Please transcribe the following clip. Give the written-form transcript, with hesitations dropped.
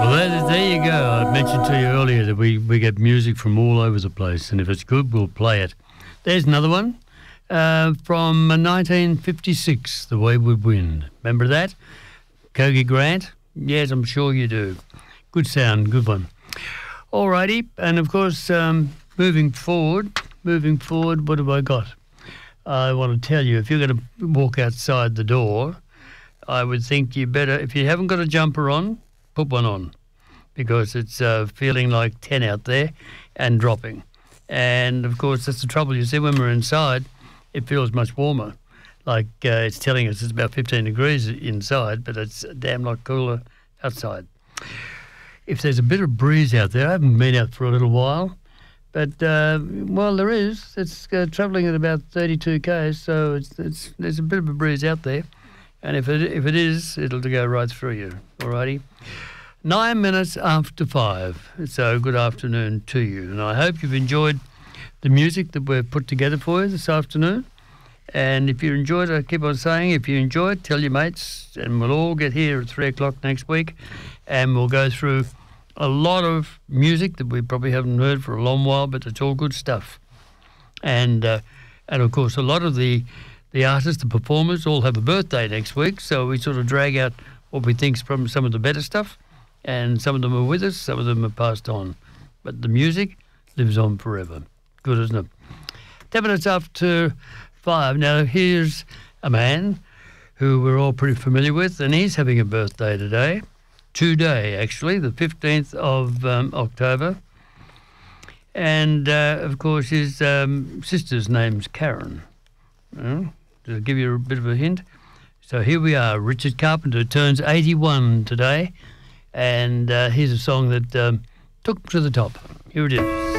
Well, there you go. I mentioned to you earlier that we get music from all over the place, and if it's good, we'll play it. There's another one from 1956, The Wayward Wind. Remember that? Kogi Grant? Yes, I'm sure you do. Good sound, good one. Alrighty, and of course, moving forward, what have I got? I want to tell you, if you're going to walk outside the door, I would think you better, if you haven't got a jumper on, put one on, because it's feeling like 10 out there and dropping. And, of course, that's the trouble. You see, when we're inside, it feels much warmer. Like it's telling us it's about 15 degrees inside, but it's a damn lot cooler outside. If there's a bit of breeze out there, I haven't been out for a little while, but, well, there is. It's travelling at about 32 k's, so there's a bit of a breeze out there. And if it is, it'll go right through you, all righty? 9 minutes after 5, so good afternoon to you. And I hope you've enjoyed the music that we've put together for you this afternoon. And if you enjoyed it, I keep on saying, if you enjoyed, tell your mates, and we'll all get here at 3 o'clock next week, and we'll go through a lot of music that we probably haven't heard for a long while, but it's all good stuff. And of course, a lot of the artists, the performers, all have a birthday next week, so we sort of drag out what we think's from some of the better stuff, and some of them are with us, some of them are passed on. But the music lives on forever. Good, isn't it? 10 minutes after 5. Now, here's a man who we're all pretty familiar with, and he's having a birthday today, actually, the 15th of October. And, of course, his sister's name's Karen. To give you a bit of a hint. So here we are. Richard Carpenter turns 81 today, and here's a song that took him to the top. Here it is.